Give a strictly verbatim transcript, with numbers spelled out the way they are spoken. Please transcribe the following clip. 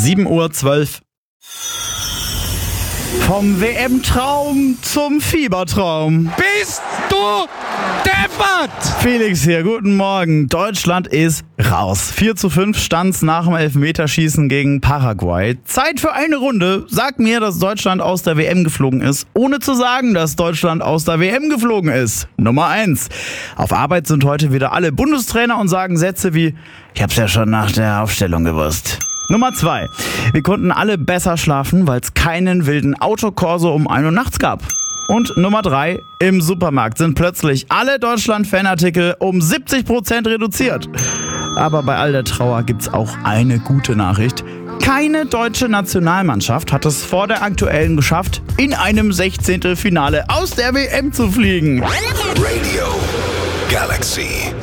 sieben Uhr zwölf. Vom W M-Traum zum Fiebertraum. Bist du deppert? Felix hier, guten Morgen. Deutschland ist raus. vier zu fünf stand's nach dem Elfmeterschießen gegen Paraguay. Zeit für eine Runde. Sag mir, dass Deutschland aus der W M geflogen ist, ohne zu sagen, dass Deutschland aus der W M geflogen ist. Nummer eins. Auf Arbeit sind heute wieder alle Bundestrainer und sagen Sätze wie: Ich hab's ja schon nach der Aufstellung gewusst. Nummer zwei. Wir konnten alle besser schlafen, weil es keinen wilden Autokorso um ein Uhr nachts gab. Und Nummer drei. Im Supermarkt sind plötzlich alle Deutschland-Fanartikel um siebzig Prozent reduziert. Aber bei all der Trauer gibt's auch eine gute Nachricht. Keine deutsche Nationalmannschaft hat es vor der aktuellen geschafft, in einem Sechzehntelfinale aus der W M zu fliegen. Radio Galaxy.